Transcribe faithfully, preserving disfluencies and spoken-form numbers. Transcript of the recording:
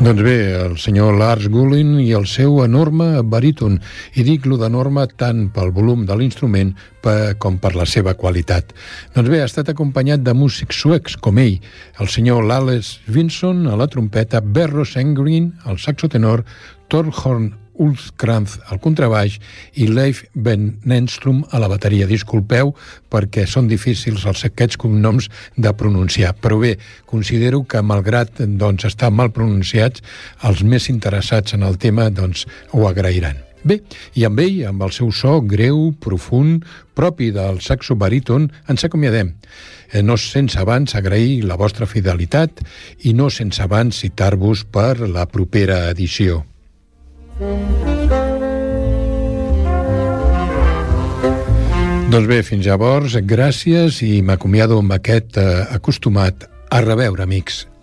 Doncs bé, el senyor Lars Gullin i el seu enorme baríton, i dic lo d'enorme tant pel volum de l'instrument per, com per la seva qualitat. Doncs bé, ha estat acompanyat de músics suecs com ell, el senyor Lales Vinson a la trompeta, Berro Sengrin al saxo tenor, Torhorn Ulfkrantz al contrabaix i Leif Ben Nenstrom a la bateria. Disculpeu perquè són difícils els aquests cognoms de pronunciar, però bé, considero que malgrat doncs, estar mal pronunciats, els més interessats en el tema doncs, ho agrairan. Bé, i amb ell, amb el seu so greu, profund, propi del saxo baríton, ens acomiadem. Eh, no sense abans agrair la vostra fidelitat i no sense abans citar-vos per la propera edició. Doncs bé, fins llavors, gràcies i m'acomiado amb aquest eh, acostumat a reveure, amics.